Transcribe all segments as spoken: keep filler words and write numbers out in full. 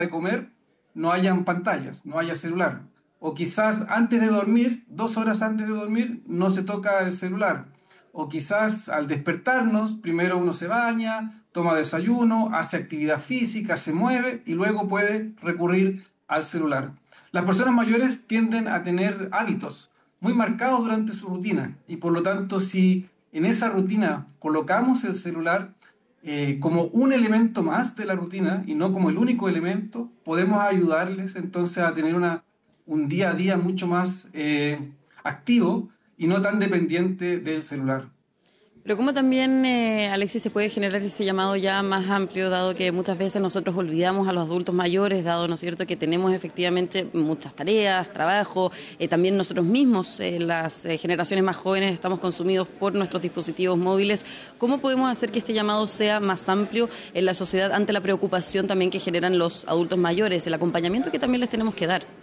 de comer no hayan pantallas, no haya celular. O quizás antes de dormir, dos horas antes de dormir, no se toca el celular. O quizás al despertarnos, primero uno se baña, toma desayuno, hace actividad física, se mueve y luego puede recurrir al celular. Las personas mayores tienden a tener hábitos muy marcados durante su rutina y por lo tanto si en esa rutina colocamos el celular eh, como un elemento más de la rutina y no como el único elemento, podemos ayudarles entonces a tener una, un día a día mucho más eh, activo y no tan dependiente del celular. Pero cómo también, eh, Alexis, se puede generar ese llamado ya más amplio, dado que muchas veces nosotros olvidamos a los adultos mayores, dado, ¿no es cierto?, que tenemos efectivamente muchas tareas, trabajo, eh, también nosotros mismos, eh, las eh, generaciones más jóvenes, estamos consumidos por nuestros dispositivos móviles. ¿Cómo podemos hacer que este llamado sea más amplio en la sociedad ante la preocupación también que generan los adultos mayores, el acompañamiento que también les tenemos que dar?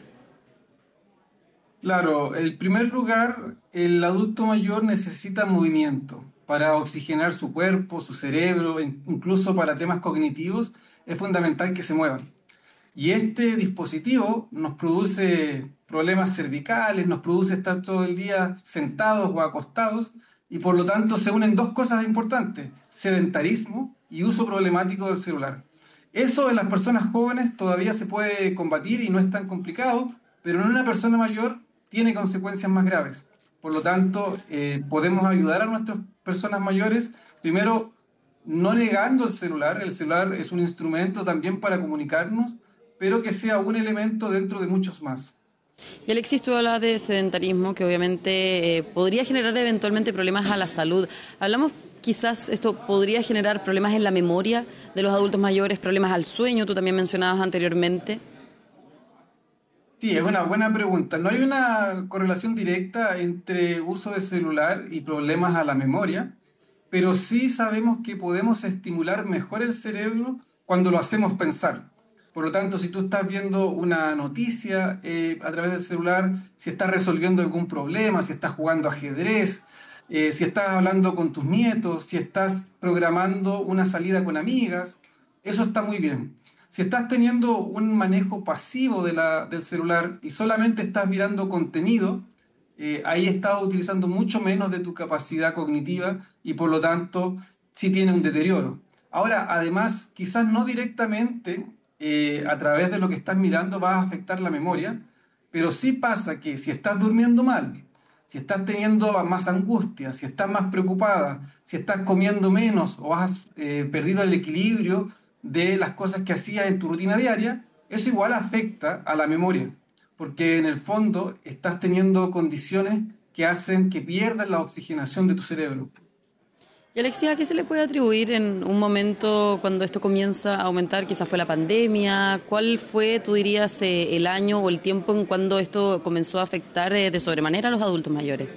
Claro, en primer lugar, el adulto mayor necesita movimiento para oxigenar su cuerpo, su cerebro, incluso para temas cognitivos, es fundamental que se muevan. Y este dispositivo nos produce problemas cervicales, nos produce estar todo el día sentados o acostados, y por lo tanto se unen dos cosas importantes, sedentarismo y uso problemático del celular. Eso en las personas jóvenes todavía se puede combatir y no es tan complicado, pero en una persona mayor tiene consecuencias más graves. Por lo tanto, eh, podemos ayudar a nuestras personas mayores, primero, no negando el celular. El celular es un instrumento también para comunicarnos, pero que sea un elemento dentro de muchos más. Y Alexis, tú hablabas de sedentarismo, que obviamente eh, podría generar eventualmente problemas a la salud. Hablamos, quizás esto podría generar problemas en la memoria de los adultos mayores, problemas al sueño, tú también mencionabas anteriormente. Sí, es una buena pregunta. No hay una correlación directa entre uso de celular y problemas a la memoria, pero sí sabemos que podemos estimular mejor el cerebro cuando lo hacemos pensar. Por lo tanto, si tú estás viendo una noticia eh, a través del celular, si estás resolviendo algún problema, si estás jugando ajedrez, eh, si estás hablando con tus nietos, si estás programando una salida con amigas, eso está muy bien. Si estás teniendo un manejo pasivo de la, del celular y solamente estás mirando contenido, eh, ahí estás utilizando mucho menos de tu capacidad cognitiva y por lo tanto sí tiene un deterioro. Ahora, además, quizás no directamente eh, a través de lo que estás mirando vas a afectar la memoria, pero sí pasa que si estás durmiendo mal, si estás teniendo más angustia, si estás más preocupada, si estás comiendo menos o has eh, perdido el equilibrio de las cosas que hacías en tu rutina diaria, eso igual afecta a la memoria, porque en el fondo estás teniendo condiciones que hacen que pierdas la oxigenación de tu cerebro. Y Alexis, ¿a qué se le puede atribuir en un momento cuando esto comienza a aumentar? Quizás fue la pandemia. ¿Cuál fue, tú dirías, eh, el año o el tiempo en cuando esto comenzó a afectar eh, de sobremanera a los adultos mayores?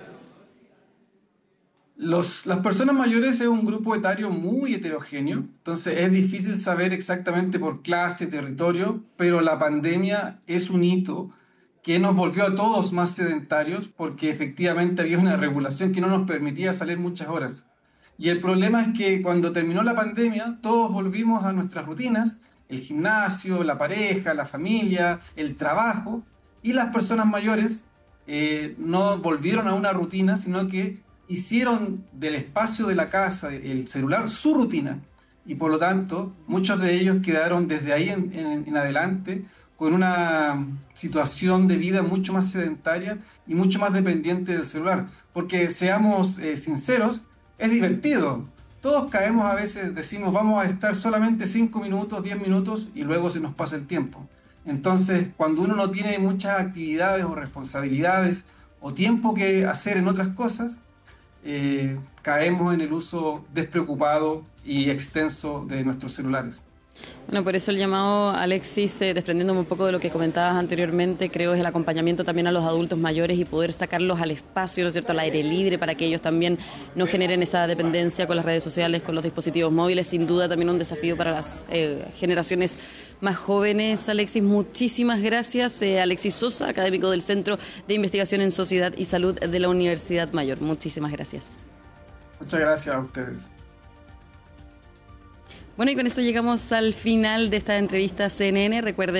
Los, las personas mayores es un grupo etario muy heterogéneo, entonces es difícil saber exactamente por clase, territorio, pero la pandemia es un hito que nos volvió a todos más sedentarios porque efectivamente había una regulación que no nos permitía salir muchas horas. Y el problema es que cuando terminó la pandemia, todos volvimos a nuestras rutinas, el gimnasio, la pareja, la familia, el trabajo, y las personas mayores eh, no volvieron a una rutina, sino que hicieron del espacio de la casa, el celular, su rutina. Y por lo tanto, muchos de ellos quedaron desde ahí en, en, en adelante con una situación de vida mucho más sedentaria y mucho más dependiente del celular. Porque seamos eh, sinceros, es divertido. Todos caemos a veces, decimos vamos a estar solamente cinco minutos, diez minutos y luego se nos pasa el tiempo. Entonces, cuando uno no tiene muchas actividades o responsabilidades o tiempo que hacer en otras cosas, eh, caemos en el uso despreocupado y extenso de nuestros celulares. Bueno, por eso el llamado, Alexis, eh, desprendiéndome un poco de lo que comentabas anteriormente, creo es el acompañamiento también a los adultos mayores y poder sacarlos al espacio, ¿no es cierto?, al aire libre, para que ellos también no generen esa dependencia con las redes sociales, con los dispositivos móviles. Sin duda también un desafío para las eh, generaciones más jóvenes. Alexis, muchísimas gracias. Eh, Alexis Sosa, académico del Centro de Investigación en Sociedad y Salud de la Universidad Mayor. Muchísimas gracias. Muchas gracias a ustedes. Bueno, y con eso llegamos al final de esta entrevista C N N. Recuerden